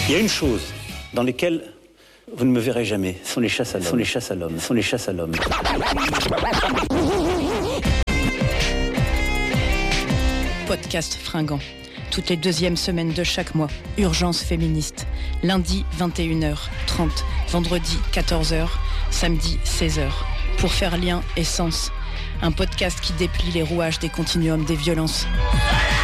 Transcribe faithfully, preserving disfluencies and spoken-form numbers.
Il y a une chose dans laquelle vous ne me verrez jamais, ce sont les chasses à l'homme, ce sont les chasses à l'homme, ce sont les chasses à l'homme. Podcast fringant. Toutes les deuxièmes semaines de chaque mois. Urgence féministe. Lundi vingt et une heures trente, vendredi quatorze heures, samedi seize heures. Pour faire lien et sens. Un podcast qui déplie les rouages des continuums des violences.